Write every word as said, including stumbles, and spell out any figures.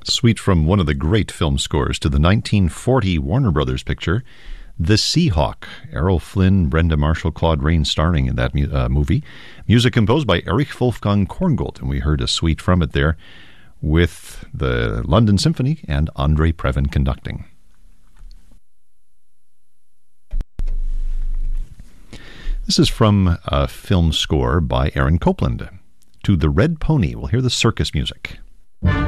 Suite from one of the great film scores to the nineteen forty Warner Brothers picture, The Seahawk. Errol Flynn, Brenda Marshall, Claude Rains starring in that uh, movie. Music composed by Erich Wolfgang Korngold, and we heard a suite from it there with the London Symphony and Andre Previn conducting. This is from a film score by Aaron Copland. To The Red Pony, we'll hear the circus music.